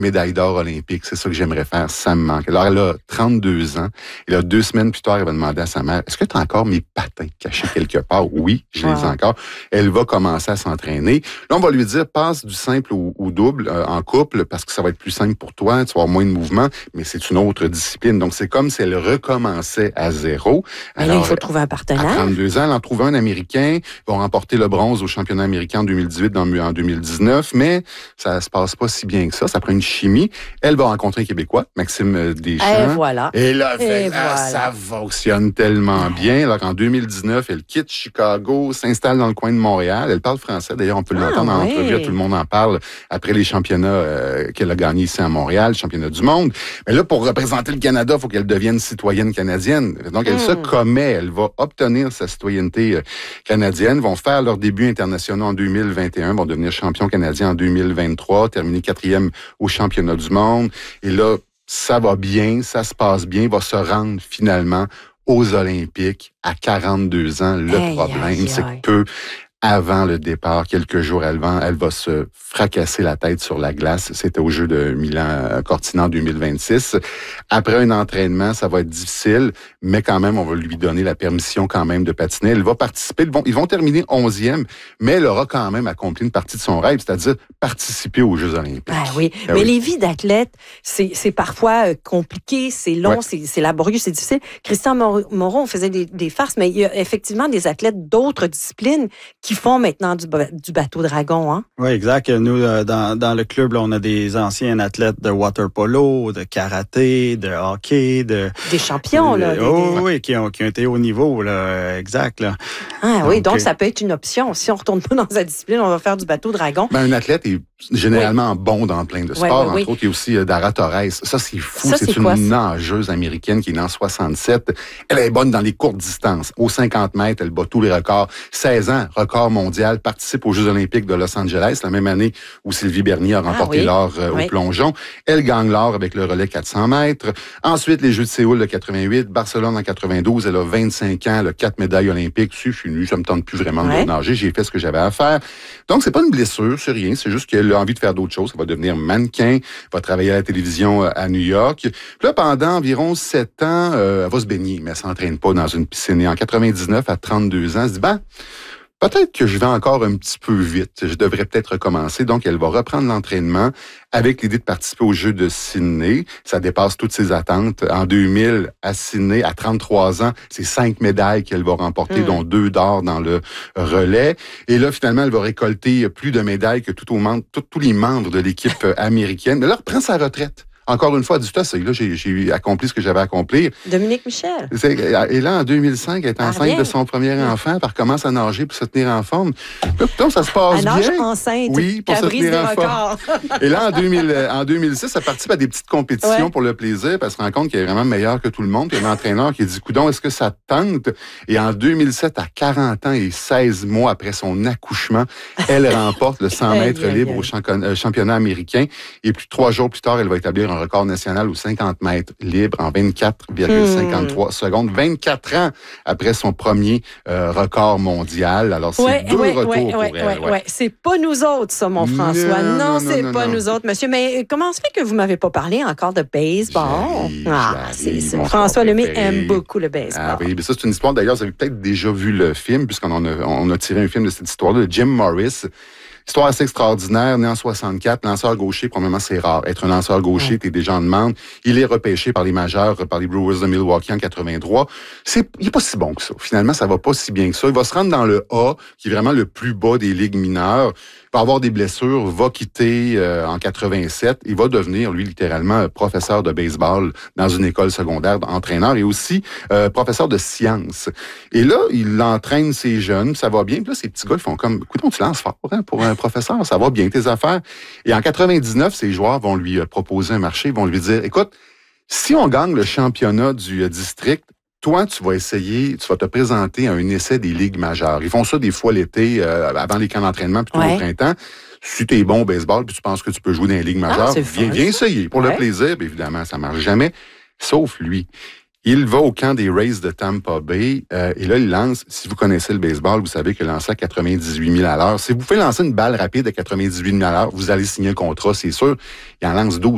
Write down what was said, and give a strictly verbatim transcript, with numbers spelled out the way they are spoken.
médaille d'or olympique. C'est ça que j'aimerais faire, ça me manque. Alors, elle a trente-deux ans. Et là, deux semaines plus tard, elle va demander à sa mère, est-ce que tu as encore mes patins cachés quelque part? Oui, je les ai encore. Elle va commencer à s'entraîner. Là, on va lui dire, passe du simple au, au double euh, en couple parce que ça va être plus simple pour toi, tu vas avoir moins de mouvement, mais c'est une autre discipline. Donc, c'est comme si elle recommençait à zéro. Mais là, il faut trouver un partenaire. À trente-deux ans, elle en trouve un Américain. Ils vont remporter le bronze au championnat américain en deux mille dix-huit, dans, en deux mille dix-neuf, mais ça se passe pas si bien que ça. Ça prend une chimie. Elle va rencontrer un Québécois, Maxime Deschamps. Et voilà. Et là, Et fait, voilà. ah, ça fonctionne tellement bien. Alors, en deux mille dix-neuf, elle quitte Chicago, s'installe dans le coin de Montréal. Elle parle français. D'ailleurs, on peut ah, l'entendre en oui. entrevue. Tout le monde en parle après les championnats euh, qu'elle a gagnés ici à Montréal, championnat du monde. Mais là, pour représenter le Canada, il faut qu'elle devienne citoyenne canadienne. Donc, elle mm. se commet. Elle va obtenir sa citoyenneté euh, canadienne, vont faire leurs débuts internationaux en deux mille vingt et un, vont devenir champions canadiens en deux mille vingt-trois, terminer quatrième au championnat du monde. Et là, ça va bien, ça se passe bien, va se rendre finalement aux Olympiques à quarante-deux ans. Le hey, problème, hey, c'est hey. que peu avant le départ, quelques jours avant, elle va se fracasser la tête sur la glace. C'était au Jeux de Milan-Cortina en deux mille vingt-six. Après un entraînement, ça va être difficile, mais quand même, on va lui donner la permission quand même de patiner. Elle va participer. Ils vont, ils vont terminer onzième, mais elle aura quand même accompli une partie de son rêve, c'est-à-dire participer aux Jeux olympiques. Ah oui, ah mais oui. les vies d'athlètes, c'est, c'est parfois compliqué, c'est long, ouais. c'est, c'est laborieux, c'est difficile. Christian Moreau, on faisait des, des farces, mais il y a effectivement des athlètes d'autres disciplines qui qui font maintenant du, du bateau dragon, hein? Oui, exact. Nous, dans, dans le club, là, on a des anciens athlètes de water polo, de karaté, de hockey, de... Des champions, de, là. Oh, des... oui, qui ont, qui ont été au niveau, là, exact, là. Ah donc, oui, donc ça peut être une option. Si on ne retourne pas dans sa discipline, on va faire du bateau dragon. Ben, un athlète est généralement oui. bon dans plein de sports. Oui, oui, oui. Entre autres, il y a aussi euh, Dara Torres. Ça, c'est fou. Ça, c'est, c'est une quoi, nageuse américaine qui est née en soixante-sept. Elle est bonne dans les courtes distances. Aux cinquante mètres, elle bat tous les records. seize ans, record mondial, participe aux Jeux olympiques de Los Angeles, la même année où Sylvie Bernier a remporté ah, oui. l'or euh, oui. au plongeon. Elle gagne l'or avec le relais quatre cents mètres. Ensuite, les Jeux de Séoul de quatre-vingt-huit, Barcelone en quatre-vingt-douze. Elle a vingt-cinq ans, le quatre médailles olympiques. Si je suis venue, ça me tente plus vraiment ouais. de nager. J'ai fait ce que j'avais à faire. Donc, c'est pas une blessure, c'est rien. C'est juste qu'elle a envie de faire d'autres choses. Elle va devenir mannequin, va travailler à la télévision à New York. Puis là, pendant environ sept ans, euh, elle va se baigner, mais elle s'entraîne pas dans une piscine. Et en quatre-vingt-dix-neuf, à trente-deux ans, elle se dit, ben, peut-être que je vais encore un petit peu vite. Je devrais peut-être recommencer. Donc, elle va reprendre l'entraînement avec l'idée de participer aux Jeux de Sydney. Ça dépasse toutes ses attentes. En deux mille, à Sydney, à trente-trois ans, c'est cinq médailles qu'elle va remporter, mmh. dont deux d'or dans le relais. Et là, finalement, elle va récolter plus de médailles que tout au monde, tout, tous les membres de l'équipe américaine. Mais là, elle prend sa retraite. Encore une fois, elle dit, ça, là, j'ai, j'ai accompli ce que j'avais à accomplir. Dominique Michel. Et là, en deux mille cinq, elle est enceinte ah, de son premier enfant, elle recommence à nager pour se tenir en forme. Là, donc, ça se passe elle bien. Elle nage enceinte. Oui, pour se tenir en forme. Et là, en, deux mille, en deux mille six, elle participe à des petites compétitions ouais. pour le plaisir, puis elle se rend compte qu'elle est vraiment meilleure que tout le monde. Puis il y a un entraîneur qui dit, coudonc, est-ce que ça te tente? Et en deux mille sept, à quarante ans et seize mois après son accouchement, elle remporte le cent mètres libre au championnat américain. Et puis, trois jours plus tard, elle va établir un record national aux cinquante mètres libre en vingt-quatre virgule cinquante-trois hmm. secondes, vingt-quatre ans après son premier euh, record mondial. Alors, c'est ouais, deux ouais, retours ouais, pour ouais, elle. Ouais, Ouais. ouais. C'est pas nous autres, ça, mon François. Non, non, non c'est non, pas non. nous autres, monsieur. Mais comment se fait que vous m'avez pas parlé encore de baseball? J'arrive, ah, j'arrive, c'est ça. François Lemay aime beaucoup le baseball. Ah oui, mais ça, c'est une histoire. D'ailleurs, vous avez peut-être déjà vu le film, puisqu'on en a, on a tiré un film de cette histoire-là, de Jim Morris. Histoire assez extraordinaire, né en soixante-quatre, lanceur gaucher, probablement c'est rare. Être un lanceur gaucher, ouais. t'es déjà en demande. Il est repêché par les majeurs, par les Brewers de Milwaukee en quatre-vingt-trois. C'est, il est pas si bon que ça. Finalement, ça va pas si bien que ça. Il va se rendre dans le A, qui est vraiment le plus bas des ligues mineures. Il va avoir des blessures, va quitter euh, en quatre-vingt-sept. Il va devenir, lui, littéralement, professeur de baseball dans une école secondaire, entraîneur et aussi euh, professeur de sciences. Et là, il entraîne ses jeunes, ça va bien. Puis là, ces petits gars, ils font comme, écoute, tu lances fort hein, pour un professeur, ça va bien tes affaires. Et en quatre-vingt-dix-neuf, ces joueurs vont lui proposer un marché, ils vont lui dire, écoute, si on gagne le championnat du district, toi, tu vas essayer, tu vas te présenter à un essai des ligues majeures. Ils font ça des fois l'été, euh, avant les camps d'entraînement, puis tout ouais. au printemps. Si t'es bon au baseball, puis tu penses que tu peux jouer dans les ligues majeures, ah, viens, viens essayer. Pour ouais. le plaisir, bien évidemment, ça marche jamais. Sauf lui. Il va au camp des Rays de Tampa Bay euh, et là, il lance, si vous connaissez le baseball, vous savez qu'il lance à quatre-vingt-dix-huit mille à l'heure. Si vous pouvez lancer une balle rapide à quatre-vingt-dix-huit mille à l'heure, vous allez signer un contrat, c'est sûr. Il en lance douze.